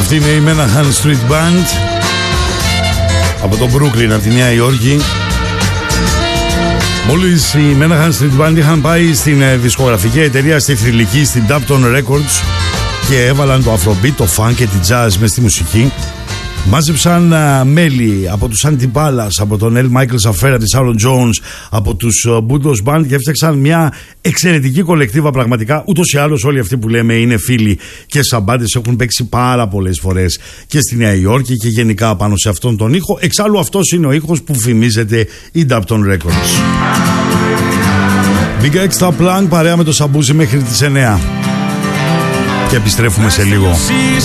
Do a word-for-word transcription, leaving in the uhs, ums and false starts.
Αυτή είναι η Menahan Street Band από το Brooklyn, από τη Νέα Υόρκη. Μόλις οι Menahan Street Band είχαν πάει στην δισκογραφική εταιρεία στη Θρυλική, στην Dapton Records, και έβαλαν το Afrobeat, το Funk και τη Jazz μες στη μουσική, μάζεψαν uh, μέλη από τους Antibalas, από τον L. Michael Safera, τη Sharon Jones, από τους uh, Budos Band, και έφτιαξαν μια εξαιρετική κολεκτίβα πραγματικά. Ούτως ή άλλως όλοι αυτοί που λέμε είναι φίλοι και σαμπάντες, έχουν παίξει πάρα πολλές φορές και στη Νέα Υόρκη και γενικά πάνω σε αυτόν τον ήχο. Εξάλλου αυτός είναι ο ήχος που φημίζεται η Dapton Records. Big Extra Plank παρέα με το Σαμπούζι μέχρι τις εννιά και επιστρέφουμε σε λίγο.